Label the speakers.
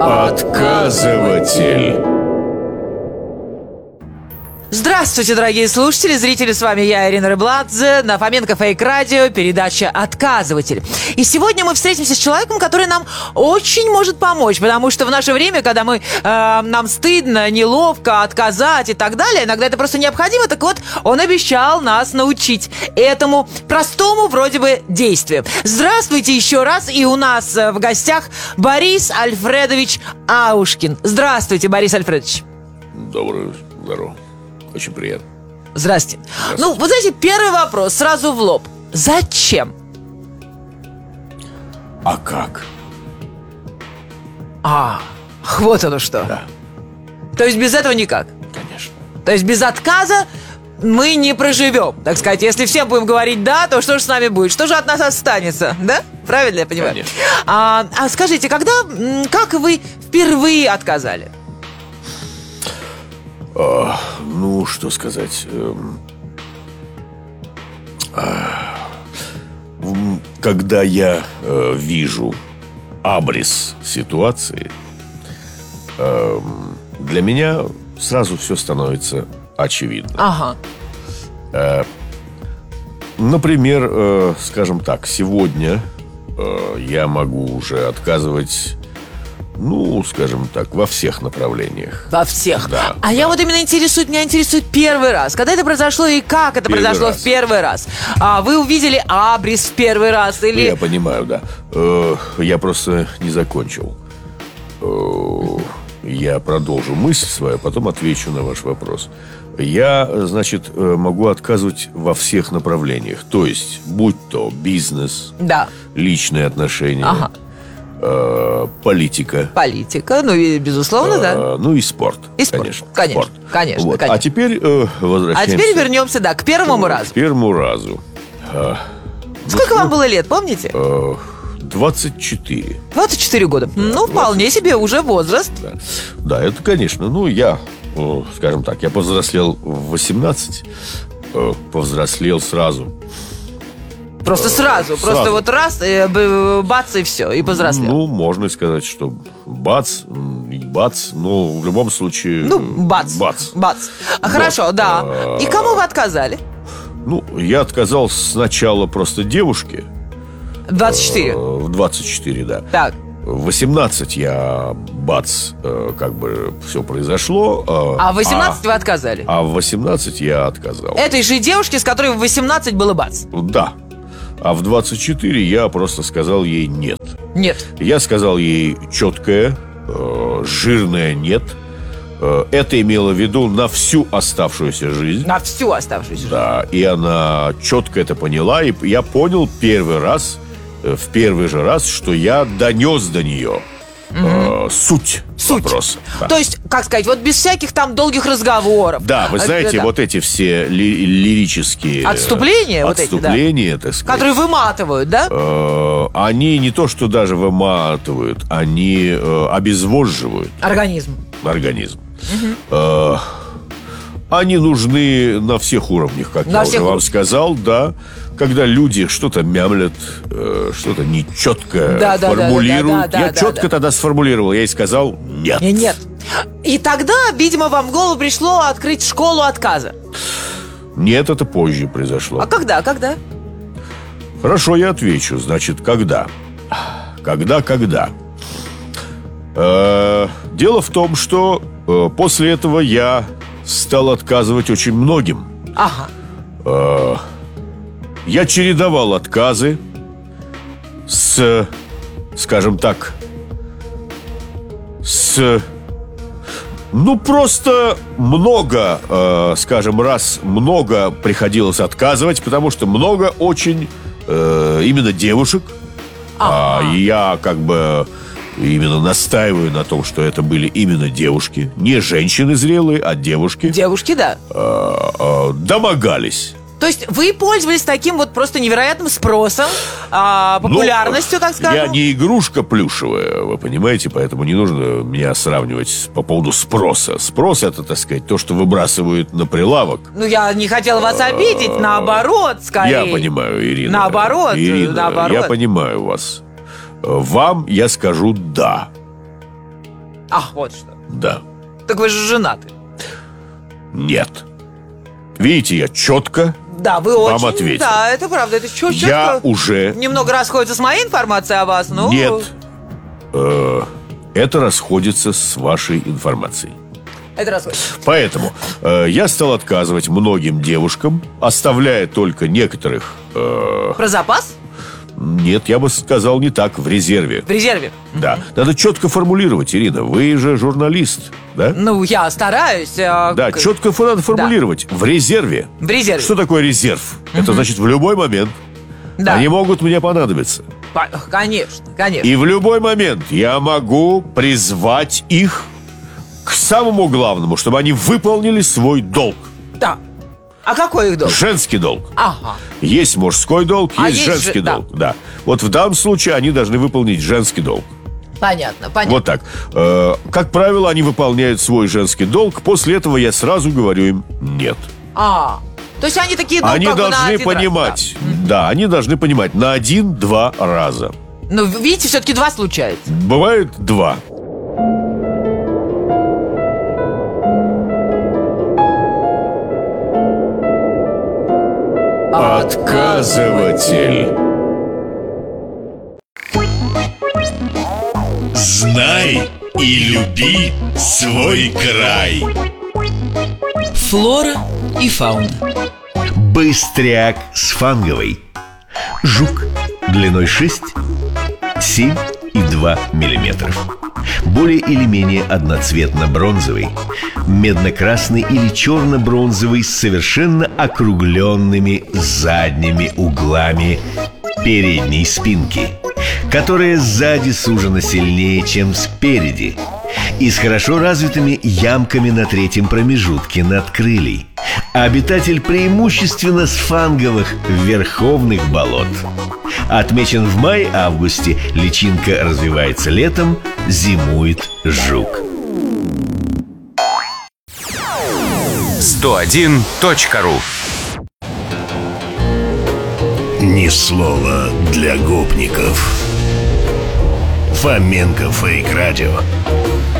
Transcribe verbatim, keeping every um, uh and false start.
Speaker 1: Отказыватель.
Speaker 2: Здравствуйте, дорогие слушатели, зрители, с вами я, Ирина Рыбладзе, на Фоменко Фейк Радио, передача «Отказыватель». И сегодня мы встретимся с человеком, который нам очень может помочь, потому что в наше время, когда мы, э, нам стыдно, неловко отказать и так далее, иногда это просто необходимо, так вот, он обещал нас научить этому простому вроде бы действию. Здравствуйте еще раз, и у нас в гостях Борис Альфредович Аушкин. Здравствуйте, Борис Альфредович.
Speaker 1: Доброе, здорово. Очень приятно.
Speaker 2: Здрасте. Здравствуйте. Ну, вы знаете, первый вопрос сразу в лоб. Зачем?
Speaker 1: А как?
Speaker 2: А, вот оно что.
Speaker 1: Да.
Speaker 2: То есть без этого никак?
Speaker 1: Конечно.
Speaker 2: То есть без отказа мы не проживем, так сказать. Если всем будем говорить «да», то что же с нами будет? Что же от нас останется? Да? Правильно я понимаю?
Speaker 1: Конечно.
Speaker 2: А, а скажите, когда, как вы впервые отказали?
Speaker 1: А, ну, что сказать. Эм, а, когда я э, вижу абрис ситуации, э, для меня сразу все становится очевидно.
Speaker 2: Ага.
Speaker 1: Э, например, э, скажем так, сегодня э, я могу уже отказывать, ну, скажем так, во всех направлениях.
Speaker 2: Во всех?
Speaker 1: Да.
Speaker 2: А
Speaker 1: да.
Speaker 2: я вот именно интересует, меня интересует первый раз. Когда это произошло и как это
Speaker 1: Первый
Speaker 2: произошло
Speaker 1: раз.
Speaker 2: в первый раз? А, вы увидели абрис в первый раз или...
Speaker 1: Ну, я понимаю, да. Э, я просто не закончил. Э, я продолжу мысль свою, а потом отвечу на ваш вопрос. Я, значит, э, могу отказывать во всех направлениях. То есть, будь то бизнес,
Speaker 2: Да.
Speaker 1: личные отношения,
Speaker 2: Ага.
Speaker 1: э, политика.
Speaker 2: Политика, ну и безусловно, да.
Speaker 1: Э, ну и спорт,
Speaker 2: И спорт,
Speaker 1: конечно.
Speaker 2: конечно,
Speaker 1: Спорт.
Speaker 2: конечно,
Speaker 1: Вот.
Speaker 2: конечно.
Speaker 1: А теперь э,
Speaker 2: А
Speaker 1: возвращаемся
Speaker 2: теперь вернемся, да, к первому
Speaker 1: к
Speaker 2: разу.
Speaker 1: первому разу. Э,
Speaker 2: Сколько вам было лет, помните?
Speaker 1: э, двадцать четыре.
Speaker 2: двадцать четыре года. Ну, вполне себе уже возраст.
Speaker 1: Да. Да, это, конечно. Ну, я, э, скажем так, я повзрослел в восемнадцать. э, Повзрослел сразу.
Speaker 2: Просто сразу, просто
Speaker 1: сразу.
Speaker 2: вот раз, э, б- бац, и все, и повзрослел.
Speaker 1: Ну, можно сказать, что бац, м, и бац. Но в любом случае...
Speaker 2: Ну, бац.
Speaker 1: Бац.
Speaker 2: Бац. А, хорошо,
Speaker 1: Вот.
Speaker 2: да. И кому вы отказали?
Speaker 1: Ну, я отказал сначала просто девушке.
Speaker 2: двадцать четыре.
Speaker 1: э, В двадцать четыре, да.
Speaker 2: Так.
Speaker 1: В восемнадцать я, бац, э, как бы все произошло. э,
Speaker 2: А в восемнадцать вы отказали?
Speaker 1: А в восемнадцать я отказал.
Speaker 2: Этой же девушке, с которой в восемнадцать было бац?
Speaker 1: Да. А в двадцать четыре я просто сказал ей нет.
Speaker 2: Нет.
Speaker 1: Я сказал ей четкое, э, жирное нет. Э, это имело в виду на всю оставшуюся жизнь.
Speaker 2: На всю оставшуюся жизнь.
Speaker 1: Да, и она четко это поняла. И я понял первый раз, э, в первый же раз, что я донес до нее э, суть,
Speaker 2: Суть.
Speaker 1: вопроса. Да.
Speaker 2: То есть, как сказать, вот без всяких там долгих разговоров.
Speaker 1: Да, вы
Speaker 2: Э,
Speaker 1: знаете,
Speaker 2: да.
Speaker 1: вот эти все ли- лирические...
Speaker 2: Отступления вот эти, да.
Speaker 1: Отступления, так сказать.
Speaker 2: Которые выматывают, да?
Speaker 1: Э, они не то, что даже выматывают, они э, обезвоживают
Speaker 2: Организм.
Speaker 1: организм. Э, они нужны на всех уровнях, как
Speaker 2: На
Speaker 1: я
Speaker 2: всех
Speaker 1: уже вам
Speaker 2: уровнях.
Speaker 1: сказал, да. Когда люди что-то мямлят, э, что-то нечетко
Speaker 2: Да, да, да,
Speaker 1: формулируют.
Speaker 2: да, да, да,
Speaker 1: я
Speaker 2: да,
Speaker 1: четко
Speaker 2: да.
Speaker 1: тогда сформулировал, я ей сказал нет.
Speaker 2: И нет. И тогда, видимо, вам в голову пришло открыть школу отказа.
Speaker 1: Нет, это позже произошло.
Speaker 2: А когда? Когда?
Speaker 1: Хорошо, я отвечу. Значит, когда? Когда, когда? Э, дело в том, что э, после этого я стал отказывать очень многим.
Speaker 2: Ага.
Speaker 1: Э, я чередовал отказы с, скажем так, с... Ну, просто много, э, скажем, раз много приходилось отказывать, потому что много очень э, именно девушек. А, и я как бы именно настаиваю на том, что это были именно девушки. Не женщины зрелые, а девушки.
Speaker 2: Девушки, да.
Speaker 1: э, э, домогались.
Speaker 2: То есть вы пользовались таким вот просто невероятным спросом, а, популярностью,
Speaker 1: Ну,
Speaker 2: так скажем?
Speaker 1: Я не игрушка плюшевая, вы понимаете, поэтому не нужно меня сравнивать с- по поводу спроса. Спрос — это, так сказать, то, что выбрасывают на прилавок.
Speaker 2: Ну, я не хотела вас обидеть, наоборот, скорее.
Speaker 1: Я понимаю, Ирина.
Speaker 2: Наоборот,
Speaker 1: Ирина,
Speaker 2: наоборот.
Speaker 1: я понимаю вас. Вам я скажу «да».
Speaker 2: Ах, вот что.
Speaker 1: Да.
Speaker 2: Так вы же женаты.
Speaker 1: Нет. Видите, я четко
Speaker 2: Да, вы
Speaker 1: вам
Speaker 2: очень...
Speaker 1: ответил.
Speaker 2: Да, это правда, это чё, чётко.
Speaker 1: Я уже...
Speaker 2: Немного расходится с моей информацией о вас, ну...
Speaker 1: Нет. Э, это расходится с вашей информацией.
Speaker 2: Это расходится.
Speaker 1: Поэтому э, я стал отказывать многим девушкам, оставляя только некоторых... э,
Speaker 2: Про запас?
Speaker 1: Нет, я бы сказал не так, в резерве.
Speaker 2: В резерве.
Speaker 1: Да, надо четко формулировать, Ирина. Вы же журналист, да?
Speaker 2: Ну, я стараюсь. а,
Speaker 1: Да,
Speaker 2: к-
Speaker 1: четко фо- надо формулировать. В резерве.
Speaker 2: В резерве.
Speaker 1: Что такое резерв? Это значит в любой момент
Speaker 2: Да.
Speaker 1: они могут мне понадобиться.
Speaker 2: По- Конечно, конечно.
Speaker 1: И в любой момент я могу призвать их к самому главному, чтобы они выполнили свой долг.
Speaker 2: Да. А какой их долг?
Speaker 1: Женский долг.
Speaker 2: Ага.
Speaker 1: Есть мужской долг,
Speaker 2: А
Speaker 1: есть
Speaker 2: есть
Speaker 1: женский
Speaker 2: же- да.
Speaker 1: долг. Да. Вот в данном случае они должны выполнить женский долг.
Speaker 2: Понятно, понятно.
Speaker 1: Вот так. Э, Как правило, они выполняют свой женский долг. После этого я сразу говорю им «нет».
Speaker 2: А, то есть они такие, ну,
Speaker 1: Они
Speaker 2: как бы на
Speaker 1: должны
Speaker 2: один раз,
Speaker 1: понимать. Да, они должны понимать на один-два раза.
Speaker 2: да. Ну, видите, все-таки два случается.
Speaker 1: Бывает два. Отказыватель.
Speaker 3: Знай и люби свой край.
Speaker 4: Флора и фауна.
Speaker 3: Быстряк с фанговой. Жук длиной шесть, семь и два миллиметров. Более или менее одноцветно-бронзовый, медно-красный или черно-бронзовый с совершенно округленными задними углами передней спинки, которая сзади сужена сильнее, чем спереди, и с хорошо развитыми ямками на третьем промежутке надкрылий. Обитатель преимущественно с фанговых верховных болот. Отмечен в мае-августе, личинка развивается летом, зимует жук.
Speaker 5: сто один точка ру.
Speaker 3: Ни слова для гопников. Фоменко Фейк Радио.